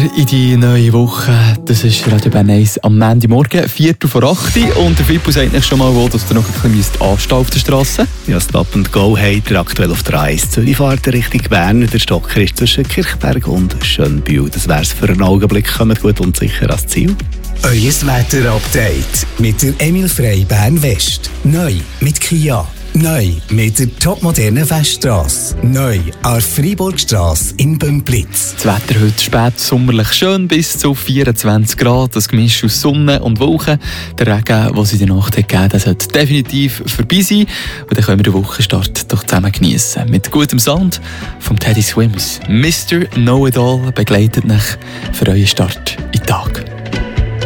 in die neue Woche. Das ist Radio Bern 1 am Montagmorgen, 7:45 und der Fippo sagt nicht schon mal, wo dass ihr noch ein bisschen anstehen auf der Straße. Ja, Stop and Go habt ihr aktuell auf der A1 Zürichfahrt Richtung Bern. Der Stocker ist zwischen Kirchberg und Schönbühl. Das wär's für einen Augenblick. Kommt gut und sicher ans Ziel. Euer Wetter-Update mit der Emil Frey Bern West. Neu mit Kia. Neu mit der topmodernen Feststrasse. Neu an Freiburgstrasse in Bümplitz. Das Wetter heute spät sommerlich schön, bis zu 24 Grad. Das Gemisch aus Sonne und Wolken. Der Regen, den es in der Nacht hat gegeben, sollte definitiv vorbei sein. Und dann können wir den Wochenstart doch zusammen geniessen. Mit gutem Sound vom Teddy Swims. Mr. Know-It-All begleitet euch für euren Start in den Tag.